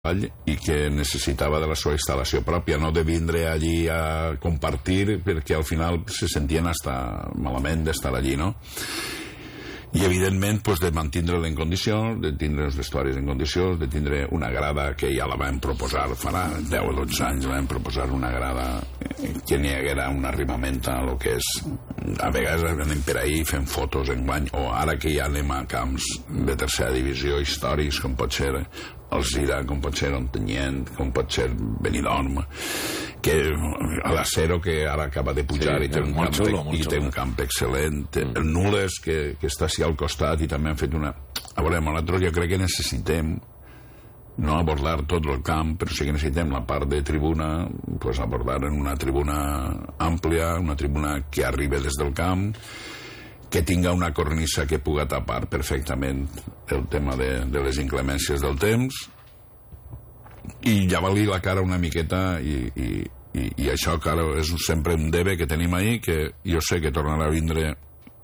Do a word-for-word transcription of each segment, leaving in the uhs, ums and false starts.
i que necessitava de la seva instal·lació pròpia, no de vindre allí a compartir, perquè al final se sentien hasta malament d'estar allí, no? I evidentment pues, de mantindre'l en condicions, de tindre els vestuaris en condicions, de tindre una grada que ja la vam proposar farà deu o dotze anys, vam proposar una grada que n'hi haguera un arrimament a lo que és, a vegades anem per ahí fent fotos en guany, o ara que ja anem a camps de tercera divisió històrics, com pot ser Alzira, com pot ser Ontinyent, com pot ser Benidorm, que a l'Acero, que ara acaba de pujar, sí, i, té un camp, xulo, i té un camp excel·lent, mm. el Nules, que, que està així al costat, i també han fet una... A veure, nosaltres jo crec que necessitem no abordar tot el camp, però sí que necessitem la part de tribuna, pues abordar en una tribuna àmplia, una tribuna que arriba des del camp, que tinga una cornisa que puga tapar perfectament el tema de, de les inclemències del temps i llevar-li la cara una miqueta i, i, i, i això, claro, és sempre un debe que tenim ahí, que jo sé que tornarà a vindre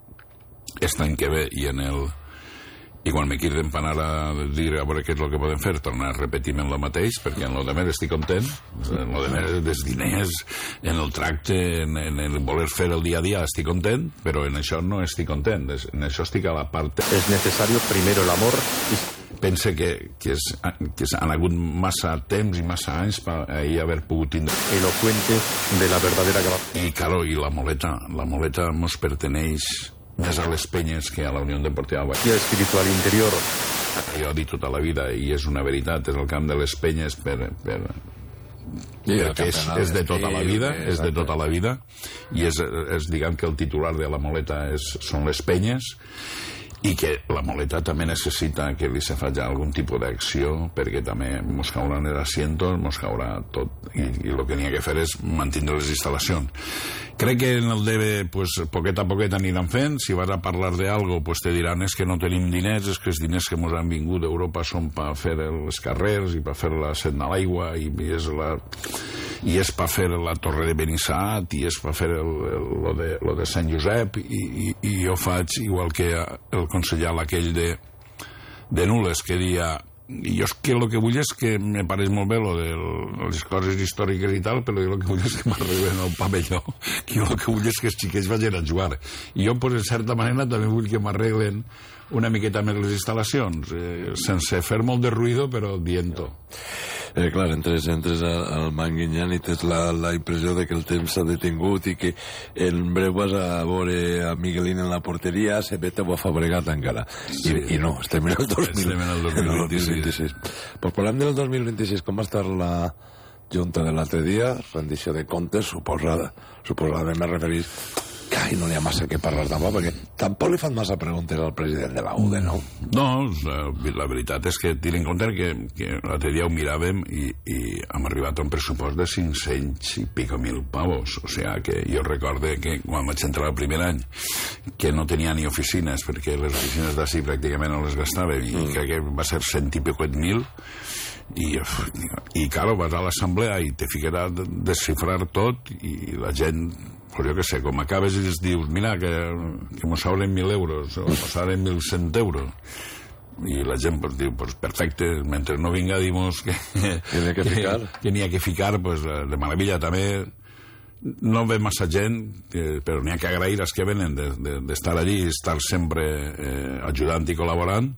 aquest any que ve i en el i quan me queden per anar a dir a veure què és el que podem fer, tornar a repetir en el mateix, perquè en lo de més estic content, en lo de més dels diners, en el tracte, en, en el voler fer el dia a dia estic content, però en això no estic content, en això estic a la part... És necessari primero el amor... Pense que, que, és, que han hagut massa temps i massa anys per ahir haver pogut tindre... Elocuente de la verdadera... I, claro, i la moleta, la moleta mos perteneix... més a les penyes que a la Unió Deportiva Valladolid. I espiritual interior. Jo he dit tota la vida, i és una veritat, és el camp de les penyes per... per perquè és, és de tota la vida, és de tota la vida, i és, és diguem que el titular de la moleta és, són les penyes, i que la moleta també necessita que li se faci algun tipus d'acció, perquè també mos cauran els asientos, mos caurà tot, i, i el que n'hi ha que fer és mantenir les instal·lacions. Crec que en el debe, pues, poquet a poquet aniran fent. Si vas a parlar d'algo, pues te diran és que no tenim diners, és que els diners que mos han vingut d'Europa són per fer els carrers i per fer la Senda a l'Aigua, i és la... i és per fer la Torre de Benissaat, i és per fer el, el, lo, de, lo de Sant Josep, i, i, i jo faig igual que el conseller aquell de, de Nules, que dia i jo és que el que vull és que me pareix molt bé lo de les coses històriques i tal, però jo el que vull és que m'arreglen el pavelló, que jo el que vull és que els xiquets vagin a jugar, i jo pues, en certa manera també vull que m'arreglen una miqueta més les instal·lacions, eh, sense fer molt de ruïdo, però dient-ho. Eh, clar, entres, entres al Manguinyan i tens la, la impressió de que el temps s'ha detingut i que en breu vas a veure a Miguelín en la porteria, se vete o a Fabregat encara. Sí. I, I no, estem en el dos mil vint-i-sis. Pues parlem del dos mil vint-i-sis, com va estar la junta de l'altre dia? Rendició de comptes, suposada. Suposadament me referís... Ai, no hi ha massa que parlar tampoc, perquè tampoc li fan massa preguntes al president de la U D E, no? No, la veritat és que tinc en compte que, que l'altre dia ho miràvem i, i hem arribat a un pressupost de cinc-cents i pico mil pavos. O sigui que jo recorde que quan vaig entrar el primer any que no tenia ni oficines, perquè les oficines d'ací pràcticament no les gastàvem, i mm. crec que va ser cent i pico mil, i, i claro, vas a l'assemblea i te ficarà a desxifrar tot, i la gent... Pues jo què sé, com acabes i es dius mira, que, que mos sobren mil euros o mos sobren mil cent euros, i la gent pues, diu, pues perfecte, mentre no vinga dimos que n'hi ha que ficar, que, que, n'hi ha que ficar pues, de maravilla. També no ve massa gent, eh, però n'hi ha que agrair als que venen d'estar de, de, allí, estar sempre eh, ajudant i col·laborant,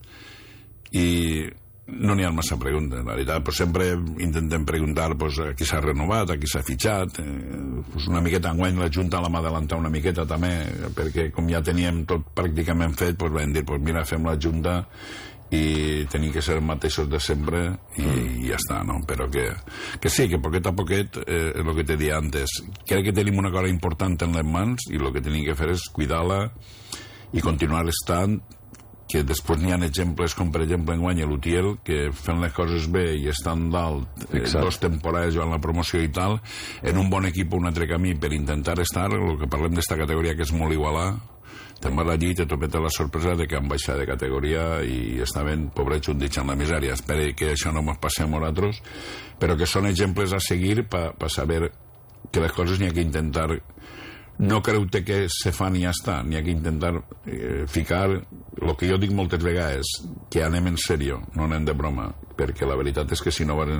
i no n'hi ha massa preguntes, la veritat. Pues sempre intentem preguntar pues, a qui s'ha renovat, a qui s'ha fitxat, eh, pues una miqueta enguany la Junta l'hem adelantat una miqueta també, perquè com ja teníem tot pràcticament fet, pues vam dir, pues mira, fem la Junta i tenim que ser els mateixos de sempre i, mm. i ja està, no? Però que, que sí, que poquet a poquet eh, és el que t'he dit antes. Crec que tenim una cosa important en les mans i el que tenim que fer és cuidar-la i continuar estant, que després n'hi ha exemples com per exemple enguany l'Utiel, que fent les coses bé i estan dalt eh, dos temporades jugant la promoció i tal, en un bon equip o un altre camí per intentar estar, el que parlem d'esta categoria que és molt igualà, te'n vas allí i te topeta la sorpresa de que han baixat de categoria i estaven pobrets hundits en la misèria. Espero que això no ens passi a nosaltres, però que són exemples a seguir per pa saber que les coses n'hi ha que intentar no creute que se fan i ja està, n'hi ha que intentar eh, ficar el que jo dic moltes vegades, que anem en sèrio, no anem de broma, perquè la veritat és que si no